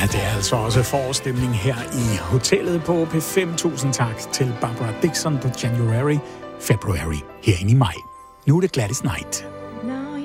Ja, det er altså også forårsstemning her i hotellet på P5. Tusind tak til Barbara Dickson på January, February herinde i maj. Nu er det Gladys Knight.